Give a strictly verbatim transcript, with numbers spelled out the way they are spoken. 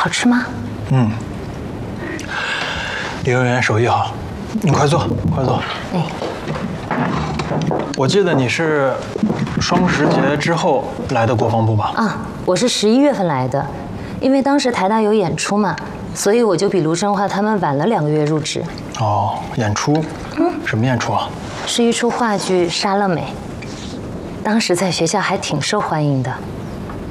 好吃吗？ 嗯，李幼员手艺好，你快坐，快坐。 哎， 我记得你是双十节之后来的国防部吧？ 啊，我是十一月份来的，因为当时台大有演出嘛，所以我就比卢生化他们晚了两个月入职。 哦，演出？嗯，什么演出啊？ 是一出话剧《莎乐美》，当时在学校还挺受欢迎的。